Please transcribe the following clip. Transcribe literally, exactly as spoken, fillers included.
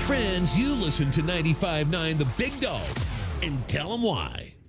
friends you listen to ninety-five point nine The Big Dog and tell them why.